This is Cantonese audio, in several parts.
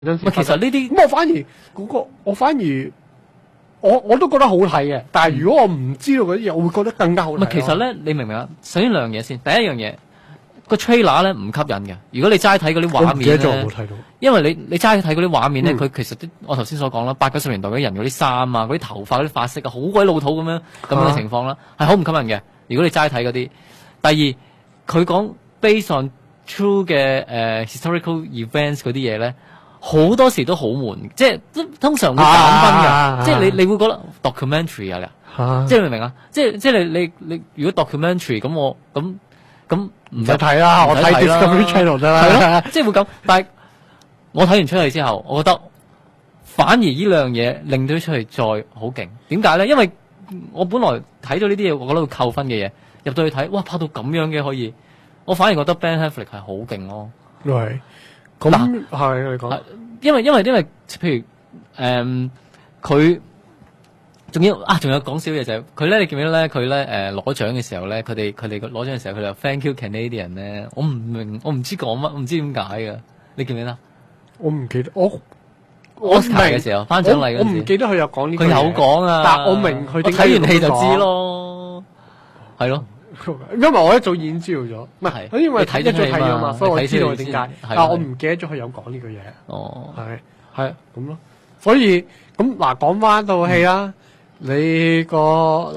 其實呢啲咁我反而我都覺得好睇嘅，但係如果我唔知道嗰啲嘢，我會覺得更加好睇咯。 其實咧，你明唔明啊？首先兩樣嘢先，第一樣嘢個 trailer 咧唔吸引嘅。如果你齋睇嗰啲畫面咧， 我冇睇到。 因為你齋睇嗰啲畫面咧，佢其實我頭先所講啦，80、90年代嗰啲人嗰啲衫啊、嗰啲頭髮嗰啲髮色啊，好鬼老土咁樣嘅情況啦，係好唔吸引嘅。如果你齋睇嗰啲，第二佢講 based on true 嘅historical events 嗰啲嘢咧。好多時都好悶，即係通常會減分㗎，即係你會覺得 documentary 即係你明唔明啊？即係你如果 documentary 咁唔使睇啦，我睇 Discovery Channel 得啦， 係咯，即係會咁。但係我睇完出去之後，我覺得反而呢兩樣嘢令到出去再好勁。點解咧？因為我本來睇到呢啲嘢，我覺得會扣分嘅嘢，入到去睇，哇，拍到咁樣嘅可以，我反而覺得 Ben Affleck 係好勁咯。 係。咁係你講， 因為譬如佢仲有講少嘢就係佢咧，你記唔記得咧？佢咧攞獎嘅時候咧，佢哋攞獎嘅時候，佢就 Thank you Canadian 咧，我唔明，我唔知講乜，我唔知點解㗎，你記唔記得？ 我唔記得，我 Oscar嘅時候頒獎禮嗰時， 我唔記得佢有講呢個嘢。 佢有講啊， 但我明佢點解睇完戲就知咯，係咯。 因為我一早已經知道咗，唔係，因為一早睇咗嘛，所以我知道點解。但我唔記得咗佢有講呢個嘢。 哦， 係咁咯。所以咁嗱，講翻套戲啦，你你頭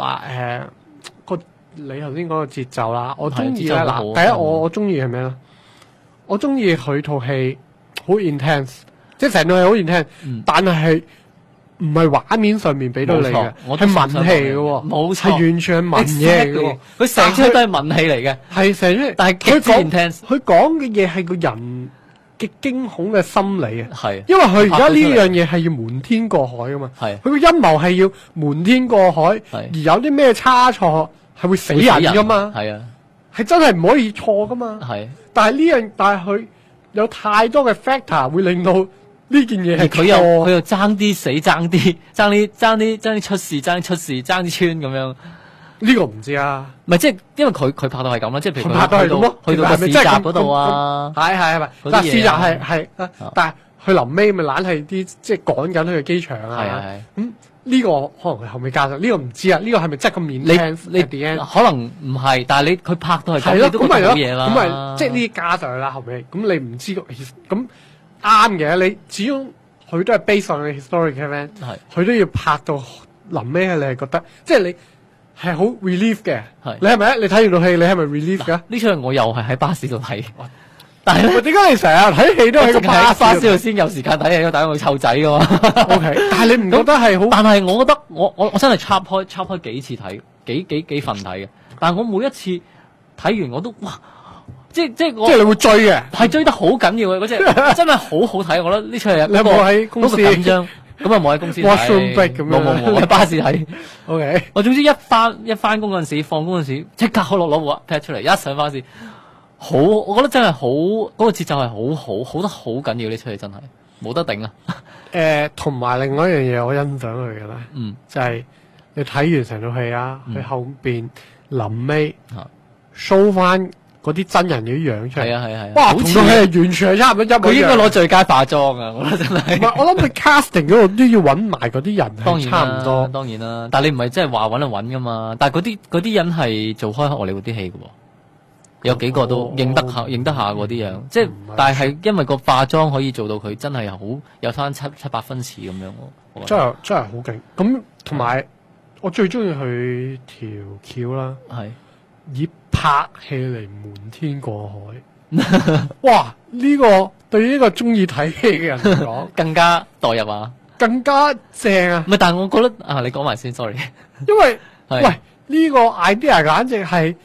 先講個節奏啦，我中意咧嗱，第一我中意係咩咧？我中意佢套戲好 intense， 即係成套戲好 intense，但係唔係畫面上面俾到你嘅，係文戲嘅喎，冇錯，係完全係文嘢嘅喎， 佢成出都係文戲嚟嘅， 係成出， 但係佢講嘅嘢係個人嘅驚恐嘅心理啊， 係， 因為佢而家呢樣嘢係要瞞天過海噶嘛，係，佢個陰謀係要瞞天過海，而有啲咩差錯係會死人噶嘛，係啊，係真係唔可以錯噶嘛，係，但係佢有太多嘅 factor 會令到呢件嘢係佢又爭啲死，爭啲出事，爭啲穿咁樣。 呢個唔知啊， 唔係即係因為佢拍到係咁啦，即係譬如佢拍到係咁咯， 去到個市集嗰度啊， 係，但係市集係，但係佢臨尾咪懶係啲即係趕緊去機場啊，係，咁呢個可能係後尾加上，呢個唔知啊，呢個係咪真係咁面？你可能唔係，但係佢拍到係咁， 係咯， 咁咪好嘢啦， 咁咪即係呢啲加上去啦，後尾咁你唔知咁。啱嘅，你始終佢都係 based on 嘅 historic event， 佢都要拍到臨尾，你係覺得即係你係好 relief 嘅。你係咪你睇完套戲，你係咪 relief 㗎？ 呢出我又係喺巴士度睇，但係點解你成日睇戲都喺個巴士度先有時間睇戲？但係我湊仔㗎嘛。 OK， 但係你唔覺得係好？ 但係我覺得我真係插開幾次睇，幾份睇嘅。但係我每一次睇完我都哇！即係你會追嘅， 係追得好緊要嘅嗰隻，真係好好睇。我覺得呢出戲你有冇喺公司緊張？咁啊冇喺公司睇，冇喺巴士睇。 OK， 我總之一翻工嗰陣時，放工嗰陣時，即刻攞部 pad 出嚟，一上巴士，好，我覺得真係好，嗰個節奏係好得好緊要。呢出戲真係冇得頂啊！ 同埋另外一樣嘢，我欣賞佢嘅咧，就係你睇完成套戲啊，佢後邊臨尾 show 翻。嗰啲真人嘅樣出嚟， 係啊！ 哇，同佢係完全係差唔多一模一樣。 佢應該攞最佳化妝啊！我覺得真係。 唔係，我諗佢 casting 嗰度都要揾埋嗰啲人， 當然差唔多。 當然啦，但係你唔係真係話揾就揾噶嘛？但係嗰啲人係做開荷里活啲戲嘅喎，有幾個都認得下嗰啲樣，即係但係因為個化妝可以做到佢真係好有翻七八分似咁樣喎。 真係好勁！咁同埋我最中意佢條橋啦，係以拍戲嚟瞞天過海，哇！呢個對於呢個中意睇戲嘅人嚟講， 更加代入啊，更加正啊！ 唔係，但係我覺得啊，你講埋先 ，sorry， 因為喂呢個 idea 簡直係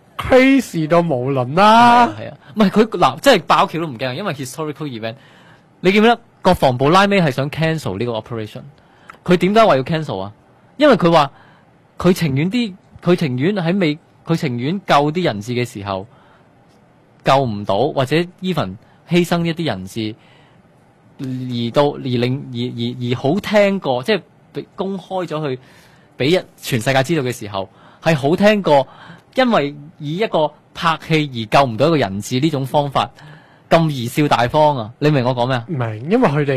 crazy 到無倫啦， 係啊，唔係佢嗱，即係爆橋都唔驚，因為 historical event， 你記唔記得國防部拉尾係想 cancel 呢個 operation？ 佢點解話要 cancel 啊？因為佢話佢情願救啲人質嘅時候救唔到，或者 even 犧牲一啲人質，而好聽過，即係公開咗去俾全世界知道嘅時候，係好聽過，因為以一個拍戲而救唔到一個人質呢種方法， 咁貽笑大方啊！你明我講咩啊？ 明，因為佢哋